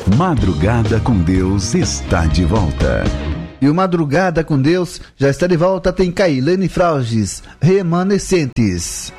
Madrugada com Deus está de volta. E o Madrugada com Deus já está de volta. Tem Cailane Frauges, Remanescentes.